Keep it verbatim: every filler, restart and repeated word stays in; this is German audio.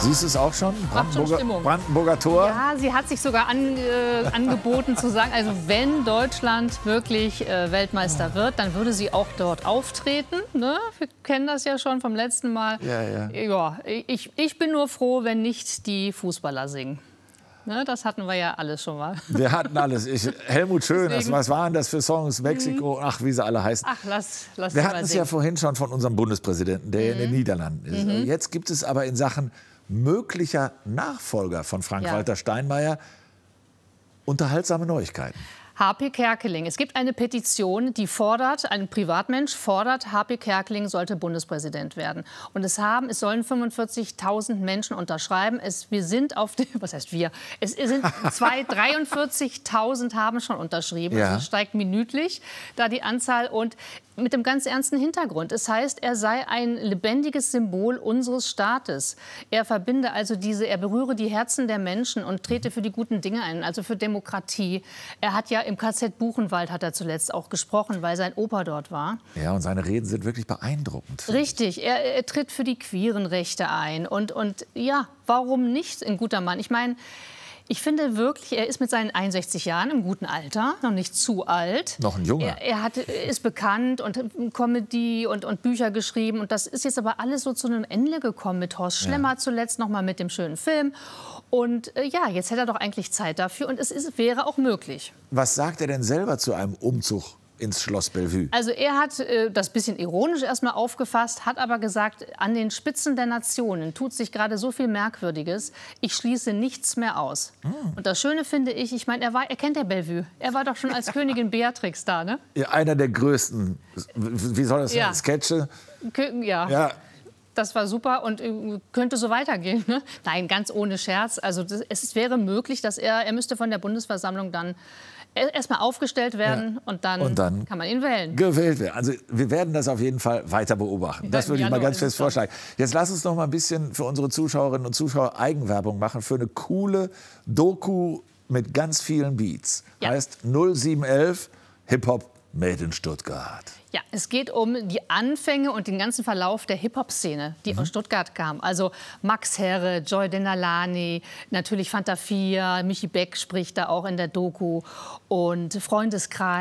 Siehst du es auch schon? Macht schon Stimmung. Brandenburger Tor? Ja, sie hat sich sogar an, äh, angeboten zu sagen, also wenn Deutschland wirklich äh, Weltmeister wird, dann würde sie auch dort auftreten. Ne? Wir kennen das ja schon vom letzten Mal. Ja, ja. Ja, ich, ich bin nur froh, wenn nicht die Fußballer singen. Ne, das hatten wir ja alles schon mal. Wir hatten alles. Ich, Helmut Schön, Deswegen. was waren das für Songs? Mexiko, ach, wie sie alle heißen. Ach, lass, lass Wir sie hatten mal es singen. ja vorhin schon von unserem Bundespräsidenten, der mhm. in den Niederlanden ist. Mhm. Jetzt gibt es aber in Sachen möglicher Nachfolger von Frank-Walter Ja. Steinmeier unterhaltsame Neuigkeiten. H P Kerkeling. Es gibt eine Petition, die fordert, ein Privatmensch fordert, H P Kerkeling sollte Bundespräsident werden. Und es haben, es sollen fünfundvierzigtausend Menschen unterschreiben. Es, wir sind auf dem, was heißt wir? Es sind zwei, dreiundvierzigtausend haben schon unterschrieben. Ja. Also es steigt minütlich da die Anzahl und mit dem ganz ernsten Hintergrund. Es heißt, er sei ein lebendiges Symbol unseres Staates. Er verbinde also diese, er berühre die Herzen der Menschen und trete für die guten Dinge ein, also für Demokratie. Er hat ja im K Z Buchenwald hat er zuletzt auch gesprochen, weil sein Opa dort war. Ja, und seine Reden sind wirklich beeindruckend. Richtig, er, er tritt für die queeren Rechte ein. Und, und ja, warum nicht ein guter Mann? Ich meine, ich finde wirklich, er ist mit seinen einundsechzig Jahren im guten Alter, noch nicht zu alt. Noch ein Junger. Er, er hat, ist bekannt und Comedy und, und Bücher geschrieben. Und das ist jetzt aber alles so zu einem Ende gekommen mit Horst Schlemmer Ja. zuletzt noch mal mit dem schönen Film. Und äh, ja, jetzt hätte er doch eigentlich Zeit dafür und es ist, wäre auch möglich. Was sagt er denn selber zu einem Umzug ins Schloss Bellevue? Also er hat äh, das bisschen ironisch erstmal aufgefasst, hat aber gesagt, an den Spitzen der Nationen tut sich gerade so viel Merkwürdiges, ich schließe nichts mehr aus. Mm. Und das Schöne finde ich, ich meine, er, war, er kennt ja Bellevue. Er war doch schon als Königin Beatrix da, ne? Ja, einer der größten, wie soll das Ja. sein, Sketche? Kö ja. Ja. Das war super und äh, könnte so weitergehen. Ne? Nein, ganz ohne Scherz. Also das, es wäre möglich, dass er, er müsste von der Bundesversammlung dann erstmal aufgestellt werden Ja. und, dann und dann kann man ihn wählen. Gewählt werden. Also wir werden das auf jeden Fall weiter beobachten. Das würde ich mal ganz fest vorschlagen. Jetzt lass uns noch mal ein bisschen für unsere Zuschauerinnen und Zuschauer Eigenwerbung machen für eine coole Doku mit ganz vielen Beats. Ja. Heißt null sieben elf Hip-Hop Made in Stuttgart. Ja, es geht um die Anfänge und den ganzen Verlauf der Hip-Hop-Szene, die mhm. aus Stuttgart kam. Also Max Herre, Joy Denalani, natürlich Fanta vier, Michi Beck spricht da auch in der Doku und Freundeskreis.